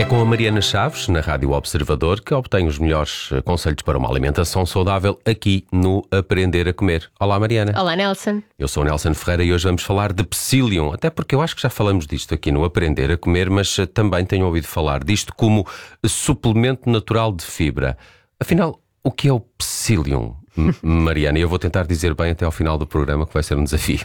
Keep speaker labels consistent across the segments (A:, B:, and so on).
A: com a Mariana Chaves, na Rádio Observador, que obtém os melhores conselhos para uma alimentação saudável aqui no Aprender a Comer. Olá, Mariana.
B: Olá, Nelson.
A: Eu sou o Nelson Ferreira e hoje vamos falar de psyllium, até porque eu acho que já falamos disto aqui no Aprender a Comer, mas também tenho ouvido falar disto como suplemento natural de fibra. Afinal, o que é o psyllium, Mariana? E eu vou tentar dizer bem até ao final do programa, que vai ser um desafio.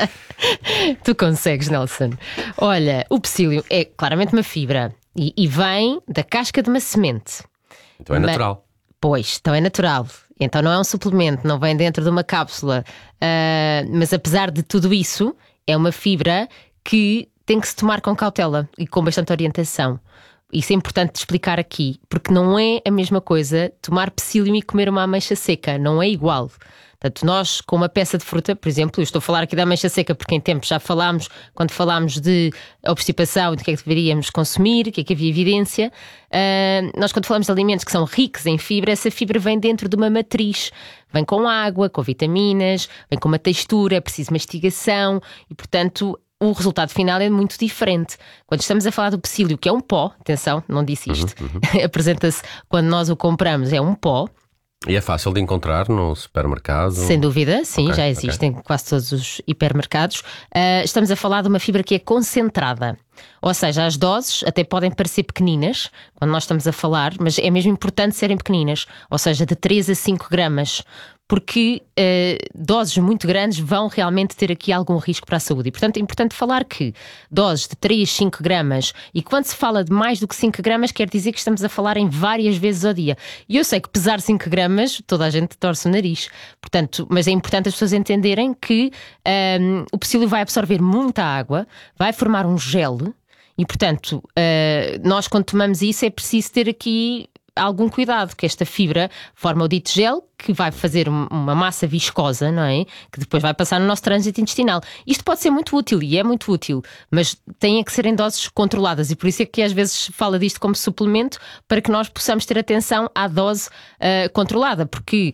B: Tu consegues, Nelson. Olha, o psyllium é claramente uma fibra e vem da casca de uma semente.
A: Então é natural.
B: Pois, então é natural. Então não é um suplemento, não vem dentro de uma cápsula. Mas apesar de tudo isso, é uma fibra que tem que se tomar com cautela e com bastante orientação. Isso é importante de explicar aqui, porque não é a mesma coisa tomar psyllium e comer uma ameixa seca, não é igual. Portanto, nós, com uma peça de fruta, por exemplo, eu estou a falar aqui da ameixa seca porque em tempos já falámos, quando falámos de obstipação e de que é que deveríamos consumir, o que é que havia evidência. Nós, quando falamos de alimentos que são ricos em fibra, essa fibra vem dentro de uma matriz. Vem com água, com vitaminas, vem com uma textura, é preciso mastigação e, portanto, o resultado final é muito diferente. Quando estamos a falar do psyllium, que é um pó, atenção, não disse isto, apresenta-se quando nós o compramos, é um pó.
A: E é fácil de encontrar no supermercado?
B: Sem dúvida, sim, já existem em quase todos os hipermercados. Estamos a falar de uma fibra que é concentrada. Ou seja, as doses até podem parecer pequeninas, quando nós estamos a falar, mas é mesmo importante serem pequeninas. Ou seja, de 3 a 5 gramas. Porque doses muito grandes vão realmente ter aqui algum risco para a saúde. E, portanto, é importante falar que doses de 3, 5 gramas, e quando se fala de mais do que 5 gramas, quer dizer que estamos a falar em várias vezes ao dia. E eu sei que pesar 5 gramas, toda a gente torce o nariz. Portanto, mas é importante as pessoas entenderem que o psyllium vai absorver muita água, vai formar um gel, e, portanto, nós quando tomamos isso é preciso ter aqui algum cuidado, que esta fibra forma o dito gel, que vai fazer uma massa viscosa, não é? Que depois vai passar no nosso trânsito intestinal. Isto pode ser muito útil, e é muito útil, mas tem que ser em doses controladas, e por isso é que às vezes fala disto como suplemento, para que nós possamos ter atenção à dose controlada, porque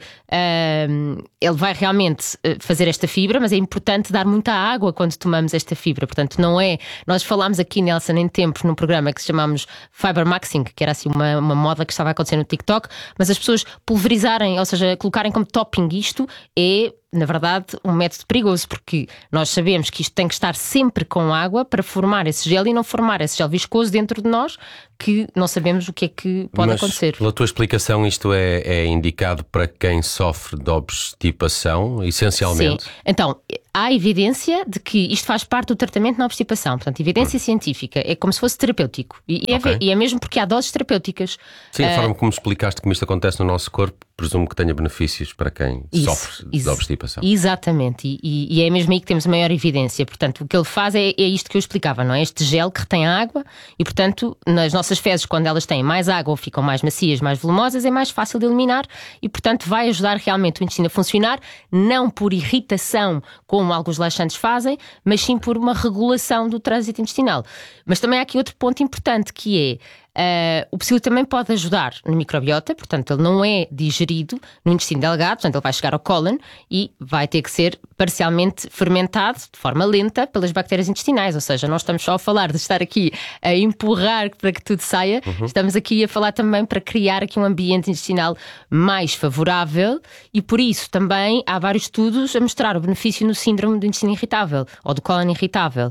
B: ele vai realmente fazer esta fibra, mas é importante dar muita água quando tomamos esta fibra. Portanto, não é... Nós falámos aqui, Nelson, em tempos, num programa que chamamos Fiber Maxing, que era assim uma moda que estava a acontecer no TikTok, mas as pessoas pulverizarem, ou seja, colocarem como topping isto é, na verdade, um método perigoso, porque nós sabemos que isto tem que estar sempre com água para formar esse gel e não formar esse gel viscoso dentro de nós, que não sabemos o que é que pode acontecer.
A: Pela tua explicação, isto é indicado para quem sofre de obstipação, essencialmente?
B: Sim. Então, há evidência de que isto faz parte do tratamento na obstipação. Portanto, evidência científica. É como se fosse terapêutico. E é mesmo porque há doses terapêuticas.
A: Sim, a forma como explicaste como isto acontece no nosso corpo, presumo que tenha benefícios para quem sofre de obstipação.
B: Exatamente. E é mesmo aí que temos maior evidência. Portanto, o que ele faz é isto que eu explicava, não é? Este gel que retém a água e, portanto, nas nossas fezes, quando elas têm mais água ou ficam mais macias, mais volumosas, é mais fácil de eliminar e, portanto, vai ajudar realmente o intestino a funcionar, não por irritação, como alguns laxantes fazem, mas sim por uma regulação do trânsito intestinal. Mas também há aqui outro ponto importante, que é o psyllium também pode ajudar na microbiota, portanto ele não é digerido no intestino delgado, portanto ele vai chegar ao cólon e vai ter que ser parcialmente fermentado de forma lenta pelas bactérias intestinais. Ou seja, nós estamos só a falar de estar aqui a empurrar para que tudo saia, estamos aqui a falar também para criar aqui um ambiente intestinal mais favorável, e por isso também há vários estudos a mostrar o benefício no síndrome do intestino irritável ou do cólon irritável,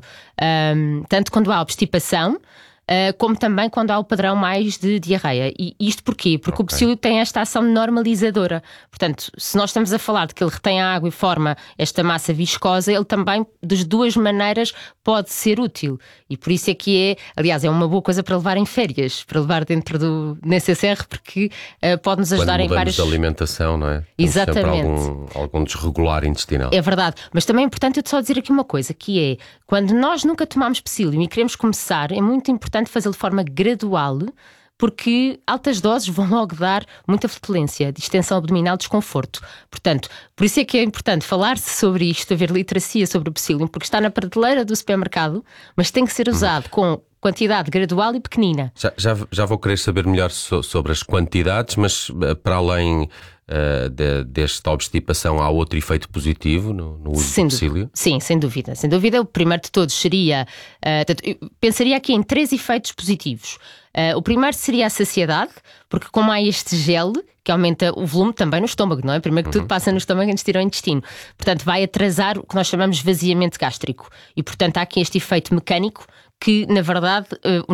B: tanto quando há obstipação, como também quando há o padrão mais de diarreia. E isto porquê? Porque o psyllium tem esta ação normalizadora. Portanto, se nós estamos a falar de que ele retém a água e forma esta massa viscosa, ele também, das duas maneiras, pode ser útil. E por isso é que aliás, é uma boa coisa para levar em férias, para levar dentro do necessaire, porque pode-nos ajudar em vários...
A: de alimentação, não é?
B: Exatamente.
A: Algum desregular intestinal.
B: É verdade. Mas também é importante eu só dizer aqui uma coisa, que é, quando nós nunca tomamos psyllium e queremos começar, é muito importante fazê-lo de forma gradual, porque altas doses vão logo dar muita flatulência, distensão abdominal, desconforto. Portanto, por isso é que é importante falar-se sobre isto, haver literacia sobre o psyllium, porque está na prateleira do supermercado, mas tem que ser usado com quantidade gradual e pequenina.
A: Já vou querer saber melhor sobre as quantidades, mas para além desta obstipação, há outro efeito positivo no uso do psílio?
B: Sim, sem dúvida. Sem dúvida, o primeiro de todos seria... eu pensaria aqui em 3 efeitos positivos. O primeiro seria a saciedade, porque como há este gel que aumenta o volume também no estômago, não é? Primeiro que tudo passa no estômago antes de ir ao intestino. Portanto, vai atrasar o que nós chamamos de esvaziamento gástrico. E, portanto, há aqui este efeito mecânico que, na verdade,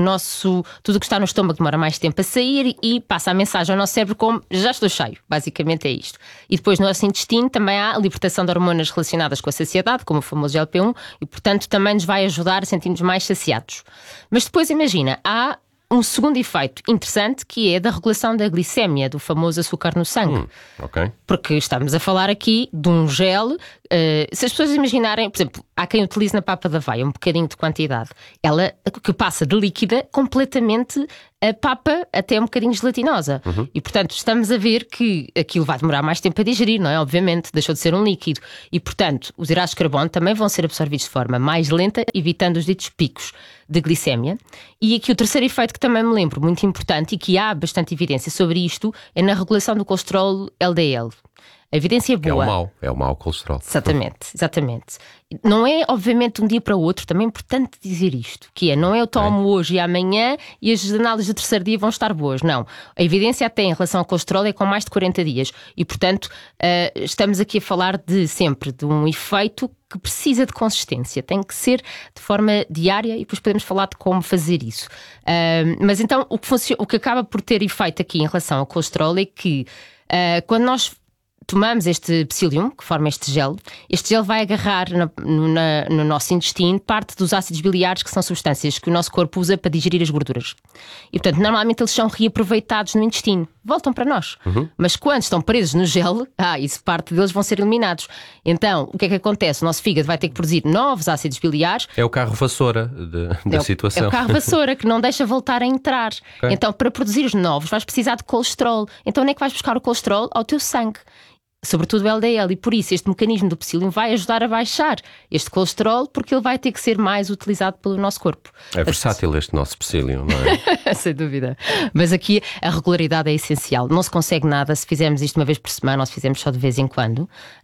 B: tudo o que está no estômago demora mais tempo a sair e passa a mensagem ao nosso cérebro como já estou cheio. Basicamente é isto. E depois no nosso intestino também há a libertação de hormonas relacionadas com a saciedade, como o famoso GLP-1, e, portanto, também nos vai ajudar a sentir-nos mais saciados. Mas depois, imagina, há um segundo efeito interessante que é da regulação da glicémia, do famoso açúcar no sangue.
A: Ok.
B: Porque estamos a falar aqui de um gel. Se as pessoas imaginarem, por exemplo, há quem utilize na papa da aveia um bocadinho de quantidade. Ela que passa de líquida completamente a papa até um bocadinho gelatinosa. E, portanto, estamos a ver que aquilo vai demorar mais tempo a digerir, não é? Obviamente, deixou de ser um líquido. E, portanto, os hidratos de carbono também vão ser absorvidos de forma mais lenta, evitando os ditos picos de glicémia. E aqui o terceiro efeito que também me lembro, muito importante, e que há bastante evidência sobre isto, é na regulação do colesterol LDL. A evidência é boa.
A: É o mau colesterol.
B: Exatamente. Não é, obviamente, de um dia para o outro, também é importante dizer isto, que não é eu tomo hoje e amanhã e as análises do terceiro dia vão estar boas, não. A evidência até em relação ao colesterol é com mais de 40 dias e, portanto, estamos aqui a falar sempre de um efeito que precisa de consistência, tem que ser de forma diária e depois podemos falar de como fazer isso. Mas então, o que acaba por ter efeito aqui em relação ao colesterol é que quando nós tomamos este psyllium, que forma este gel vai agarrar no nosso intestino parte dos ácidos biliares, que são substâncias que o nosso corpo usa para digerir as gorduras. E, portanto, normalmente eles são reaproveitados no intestino, voltam para nós. Mas quando estão presos no gel, isso parte deles vão ser eliminados. Então, o que é que acontece? O nosso fígado vai ter que produzir novos ácidos biliares.
A: É o carro vassoura da situação.
B: É o carro vassoura que não deixa voltar a entrar.
A: Okay.
B: Então, para produzir os novos, vais precisar de colesterol. Então, onde é que vais buscar o colesterol? Ao teu sangue. Sobretudo o LDL, e por isso este mecanismo do psyllium vai ajudar a baixar este colesterol, porque ele vai ter que ser mais utilizado pelo nosso corpo.
A: É versátil este nosso psyllium, não é?
B: Sem dúvida. Mas aqui a regularidade é essencial. Não se consegue nada se fizermos isto uma vez por semana ou se fizermos só de vez em quando.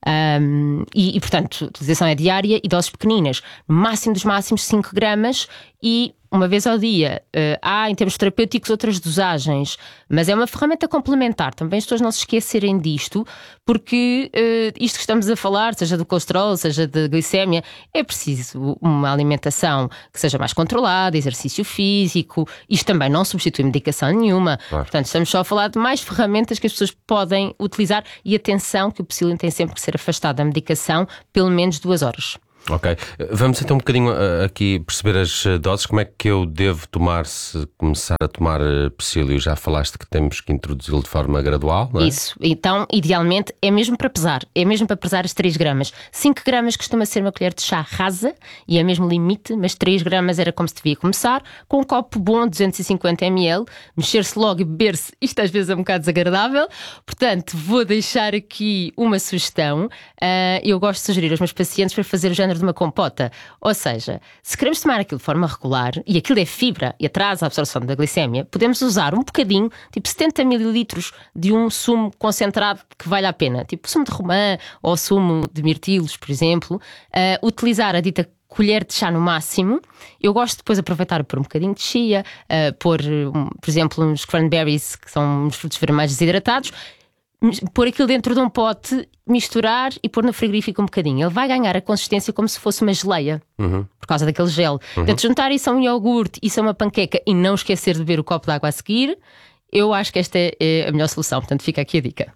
B: E portanto, a utilização é diária e doses pequeninas. No máximo dos máximos 5 gramas e uma vez ao dia. Há, em termos terapêuticos, outras dosagens, mas é uma ferramenta complementar. Também as pessoas não se esquecerem disto, porque isto que estamos a falar, seja do colesterol, seja de glicémia, é preciso uma alimentação que seja mais controlada, exercício físico. Isto também não substitui medicação nenhuma.
A: Claro.
B: Portanto, estamos só a falar de mais ferramentas que as pessoas podem utilizar. E atenção que o psyllium tem sempre que ser afastado da medicação pelo menos 2 horas.
A: Ok, vamos então um bocadinho aqui perceber as doses. Como é que eu devo tomar se começar a tomar psyllium? Já falaste que temos que introduzi-lo de forma gradual, não é?
B: Isso, então idealmente é mesmo para pesar. É mesmo para pesar as 3 gramas. 5 gramas costuma ser uma colher de chá rasa e é mesmo limite, mas 3 gramas era como se devia começar, com um copo bom, 250 ml, mexer-se logo e beber-se. Isto às vezes é um bocado desagradável, portanto vou deixar aqui uma sugestão. Eu gosto de sugerir aos meus pacientes para fazer o género de uma compota. Ou seja, se queremos tomar aquilo de forma regular e aquilo é fibra e atrasa a absorção da glicémia, podemos usar um bocadinho, tipo 70 ml de um sumo concentrado que vale a pena, tipo sumo de romã ou sumo de mirtilos, por exemplo. Utilizar a dita colher de chá no máximo. Eu gosto depois de aproveitar por um bocadinho de chia, pôr, por exemplo, uns cranberries, que são uns frutos vermelhos desidratados, pôr aquilo dentro de um pote, misturar e pôr no frigorífico um bocadinho. Ele vai ganhar a consistência como se fosse uma geleia, por causa daquele gel. Portanto, juntar isso a um iogurte, isso a uma panqueca e não esquecer de beber o copo de água a seguir, eu acho que esta é a melhor solução. Portanto, fica aqui a dica.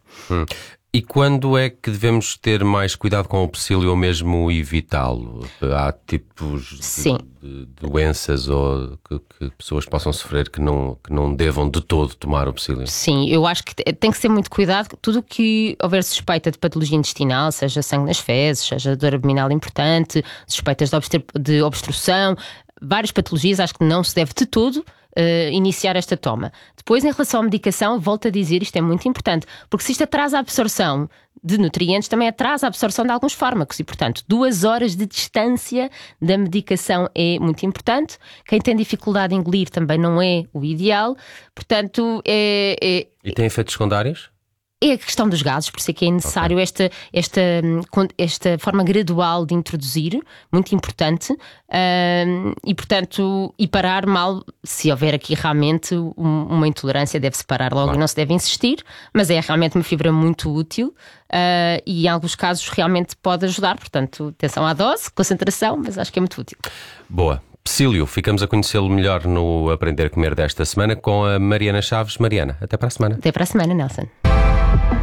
A: E quando é que devemos ter mais cuidado com o psyllium ou mesmo evitá-lo? Há tipos de doenças ou que pessoas possam sofrer que não devam de todo tomar o psyllium?
B: Sim, eu acho que tem que ser muito cuidado. Tudo o que houver suspeita de patologia intestinal, seja sangue nas fezes, seja dor abdominal importante, suspeitas de obstrução, várias patologias, acho que não se deve de todo iniciar esta toma. Depois, em relação à medicação, volto a dizer, isto é muito importante, porque se isto atrasa a absorção de nutrientes, também atrasa a absorção de alguns fármacos e, portanto, 2 horas de distância da medicação é muito importante. Quem tem dificuldade em engolir também não é o ideal. Portanto,
A: E tem efeitos secundários?
B: É a questão dos gases, por isso é que é necessário esta forma gradual de introduzir, muito importante, e portanto, parar mal, se houver aqui realmente uma intolerância, deve-se parar logo e não se deve insistir, mas é realmente uma fibra muito útil e em alguns casos realmente pode ajudar, portanto, atenção à dose, concentração, mas acho que é muito útil.
A: Boa. Psyllio, ficamos a conhecê-lo melhor no Aprender a Comer desta semana com a Mariana Chaves. Mariana, até para a semana.
B: Até para a semana, Nelson.